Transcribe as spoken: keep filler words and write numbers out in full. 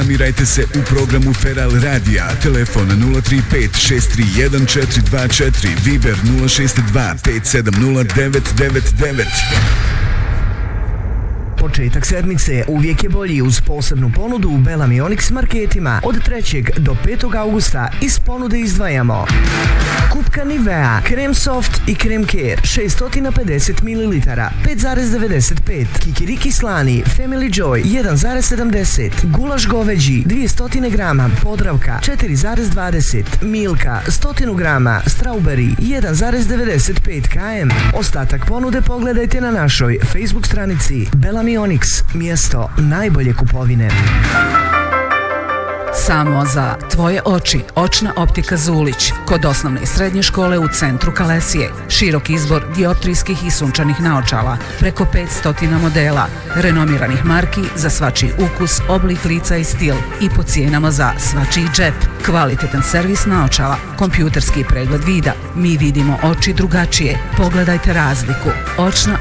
Reklamirajte se u programu Feral Radija. Telefon nula tri pet šest tri jedan četiri dva četiri, Viber nula šest dva pet sedam nula devet devet devet. Početak sedmice uvijek je bolji uz posebnu ponudu u Bellamy Onyx marketima. Od trećeg do petog augusta iz ponude izdvajamo kupka Nivea, krem soft i krem care šesto pedeset mililitara pet zarez devedeset pet, kikiriki slani Family Joy jedan zarez sedamdeset, gulaš goveđi dvjesto grama Podravka četiri zarez dvadeset, Milka sto grama Strawberry jedan zarez devedeset pet kilograma. Ostatak ponude pogledajte na našoj Facebook stranici Bellamy Onyx, mjesto najbolje kupovine. Samo za tvoje oči, očna optika Zulić, kod osnovne i srednje škole u centru Kalesije. Širok izbor dioptrijskih i sunčanih naočala, preko petsto modela, renomiranih marki za svačiji ukus, oblik lica i stil i po cijenama za svačiji džep. Kvalitetan servis naočala, kompjuterski pregled vida. Mi vidimo oči drugačije. Pogledajte razliku. Očna